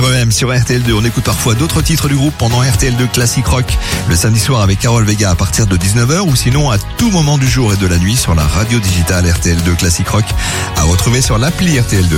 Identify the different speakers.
Speaker 1: REM sur RTL2. On écoute parfois d'autres titres du groupe pendant RTL2 Classic Rock le samedi soir avec Carole Vega à partir de 19h ou sinon à tout moment du jour et de la nuit sur la radio digitale RTL2 Classic Rock à retrouver sur l'appli RTL2.